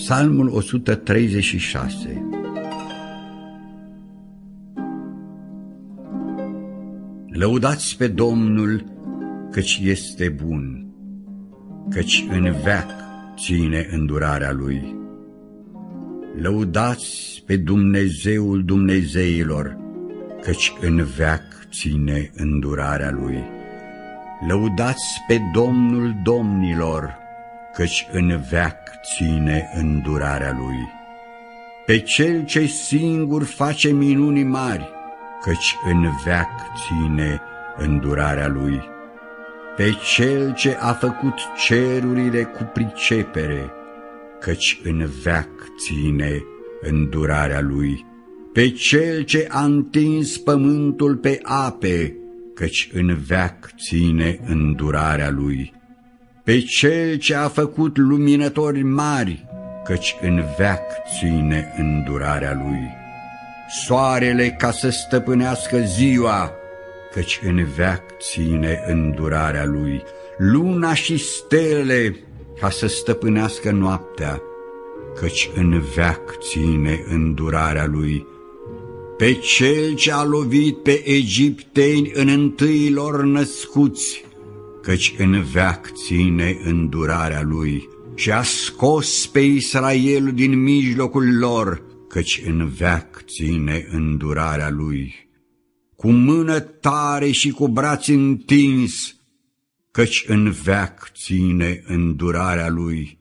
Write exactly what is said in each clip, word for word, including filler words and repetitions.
Psalmul o sută treizeci și șase. Lăudați pe Domnul, căci este bun, căci în veac ține îndurarea Lui. Lăudați pe Dumnezeul Dumnezeilor, căci în veac ține îndurarea Lui. Lăudați pe Domnul Domnilor, căci în veac ține îndurarea Lui. Pe Cel ce singur face minuni mari, căci în veac ține îndurarea Lui. Pe Cel ce a făcut cerurile cu pricepere, căci în veac ține îndurarea Lui. Pe Cel ce a întins pământul pe ape, căci în veac ține îndurarea Lui. Pe Cel ce a făcut luminători mari, căci în veac ține îndurarea Lui. Soarele ca să stăpânească ziua, căci în veac ține îndurarea Lui. Luna și stelele ca să stăpânească noaptea, căci în veac ține îndurarea Lui. Pe Cel ce a lovit pe egipteni în întâilor născuți, căci în veac ține îndurarea Lui. Și a scos pe Israel din mijlocul lor, căci în veac ține îndurarea Lui. Cu mână tare și cu braț întins, căci în veac ține îndurarea Lui.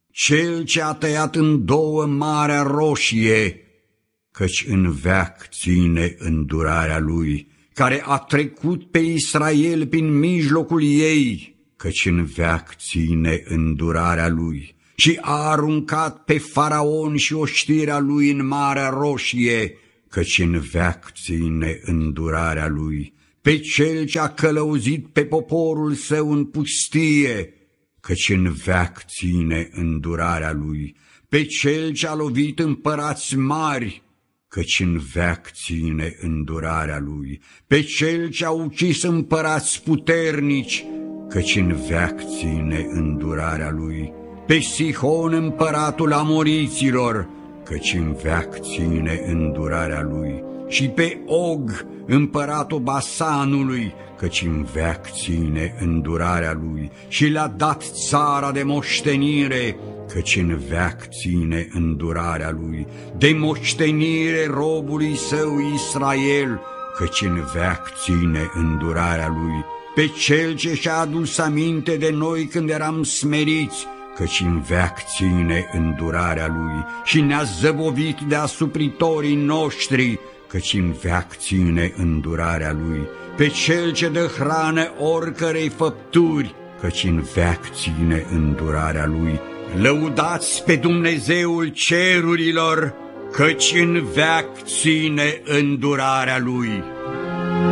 Cel ce a tăiat în două Marea Roșie, căci în veac ține îndurarea Lui, care a trecut pe Israel prin mijlocul ei, căci în veac ține îndurarea Lui, și a aruncat pe Faraon și oștirea lui în Marea Roșie, căci în veac ține îndurarea Lui. Pe Cel ce a călăuzit pe poporul Său în pustie, căci în veac ține îndurarea Lui. Pe Cel ce a lovit împărați mari, căci în veac ține îndurarea Lui. Pe Cel ce a ucis împărați puternici, căci în veac ține îndurarea Lui. Pe Sihon împăratul amoriților, căci în veac ține îndurarea Lui. Și pe Og împăratul Basanului, căci în veac ține îndurarea Lui. Și le-a dat țara de moștenire, căci în veac ține îndurarea Lui. De moștenire robului Său Israel, căci în veac ține îndurarea Lui. Pe Cel ce și-a adus aminte de noi când eram smeriți, căci în veac ține îndurarea Lui. Și ne-a zăbovit de asupritorii noștri, căci în veac ține îndurarea Lui. Pe Cel ce dă hrană oricărei făpturi, căci în veac ține îndurarea Lui. Lăudați pe Dumnezeul cerurilor, căci în veac ține îndurarea Lui.